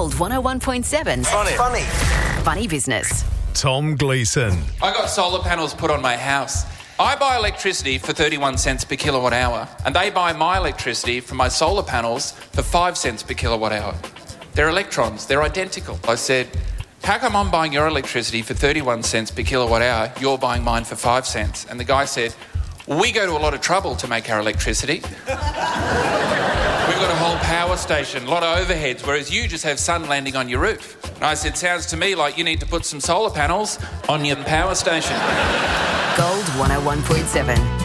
Gold 101.7. Funny business. Tom Gleeson. I got solar panels put on my house. I buy electricity for 31 cents per kilowatt hour, and they buy my electricity from my solar panels for 5 cents per kilowatt hour. They're electrons. They're identical. I said, how come I'm buying your electricity for 31 cents per kilowatt hour, you're buying mine for 5 cents? And the guy said, we go to a lot of trouble to make our electricity. We've got a whole power station, a lot of overheads, whereas you just have sun landing on your roof. And I said, sounds to me like you need to put some solar panels on your power station. Gold 101.7.